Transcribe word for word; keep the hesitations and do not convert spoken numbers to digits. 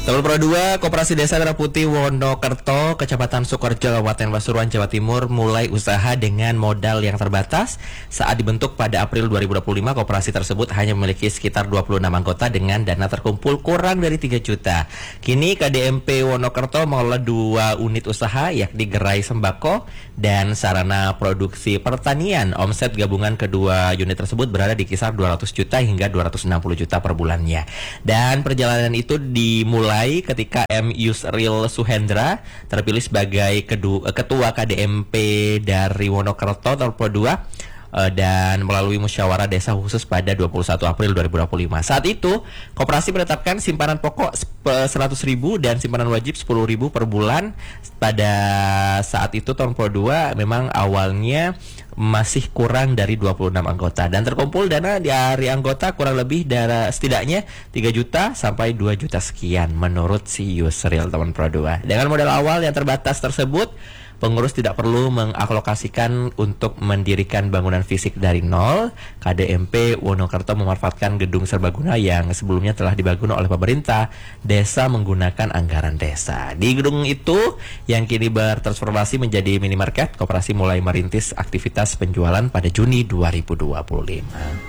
Nomor Pro dua, Koperasi Desa Merah Putih Wonokerto, Kecamatan Sukorejo, Kabupaten Pasuruan, Jawa Timur mulai usaha dengan modal yang terbatas. Saat dibentuk pada April dua ribu dua puluh lima, koperasi tersebut hanya memiliki sekitar dua puluh enam anggota dengan dana terkumpul kurang dari tiga juta. Kini K D M P Wonokerto mengelola dua unit usaha, yakni gerai sembako dan sarana produksi pertanian. Omset gabungan kedua unit tersebut berada di kisar dua ratus juta hingga dua ratus enam puluh juta per bulannya. Dan perjalanan itu dimulai ketika M. Yusril Suhendra terpilih sebagai kedu, ketua K D M P dari Wonokerto Nomor dua dan melalui musyawarah desa khusus pada dua puluh satu April dua ribu dua puluh lima. Saat itu, koperasi menetapkan simpanan pokok seratus ribu dan simpanan wajib sepuluh ribu per bulan. Pada saat itu tahun Pro dua memang awalnya masih kurang dari dua puluh enam anggota dan terkumpul dana dari anggota kurang lebih dari setidaknya tiga juta sampai dua juta sekian menurut si Yusril teman Pro dua. Dengan modal awal yang terbatas tersebut, pengurus tidak perlu mengalokasikan untuk mendirikan bangunan fisik dari nol. K D M P Wonokerto memanfaatkan gedung serbaguna yang sebelumnya telah dibangun oleh pemerintah desa menggunakan anggaran desa. Di gedung itu yang kini bertransformasi menjadi minimarket, koperasi mulai merintis aktivitas penjualan pada Juni dua ribu dua puluh lima.